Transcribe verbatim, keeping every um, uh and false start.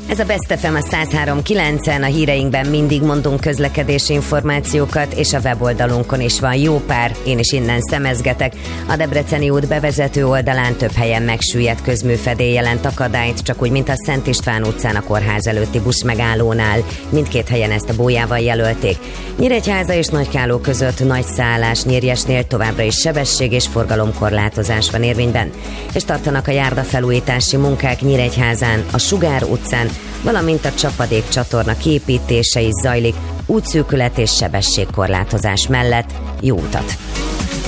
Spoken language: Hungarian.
Ez a Best ef em a száz három kilencen, a híreinkben mindig mondunk közlekedési információkat, és a weboldalunkon is van jó pár, én is innen szemezgetek. A Debreceni út bevezető oldalán több helyen megsüllyedt közműfedél jelent akadályt, csak úgy, mint a Szent István utcán a kórház előtti buszmegállónál. Mindkét helyen ezt a bójával jelölték. Nyíregyháza és Nagykáló között nagy szállás Nyírjesnél továbbra is sebesség és forgalomkorlátozás van érvényben. És tartanak a járdafelújítási munkák Nyíregyházán, a Sugár utcán, valamint a Csapadék csatorna kiépítése is zajlik, útszűkület és sebességkorlátozás mellett. Jó utat!